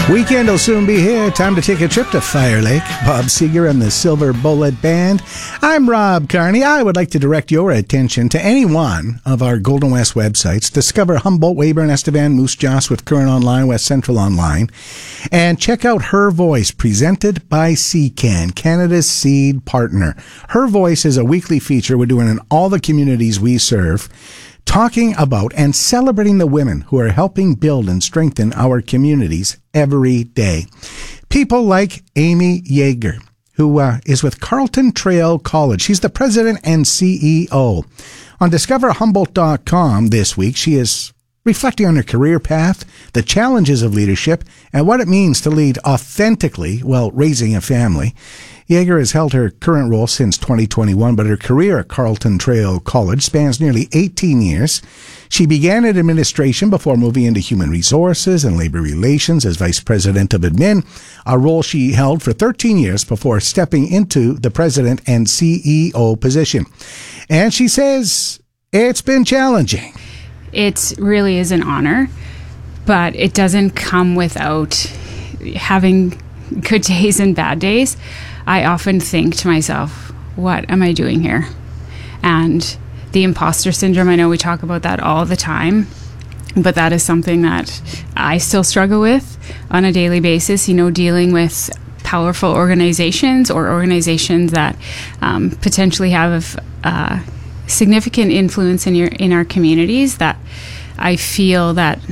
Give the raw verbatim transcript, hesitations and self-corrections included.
Weekend will soon be here. Time to take a trip to Fire Lake. Bob Seger and the Silver Bullet Band. I'm Rob Carney. I would like to direct your attention to any one of our Golden West websites. Discover Humboldt, Weyburn, Estevan, Moose Jaw with Current Online, West Central Online. And check out Her Voice, presented by C CAN, Canada's seed partner. Her Voice is a weekly feature we're doing in all the communities we serve, talking about and celebrating the women who are helping build and strengthen our communities every day. People like Amy Yeager, who uh, is with Carleton Trail College. She's the president and C E O. On discover humboldt dot com this week, she is reflecting on her career path, the challenges of leadership, and what it means to lead authentically while raising a family. Yeager has held her current role since twenty twenty-one, but her career at Carleton Trail College spans nearly eighteen years. She began in administration before moving into human resources and labor relations as vice president of admin, a role she held for thirteen years before stepping into the president and C E O position. And she says it's been challenging. It really is an honor, but it doesn't come without having good days and bad days. I often think to myself, what am I doing here? And the imposter syndrome, I know we talk about that all the time, but that is something that I still struggle with on a daily basis, you know, dealing with powerful organizations or organizations that um, potentially have uh, significant influence in your in our communities, that I feel that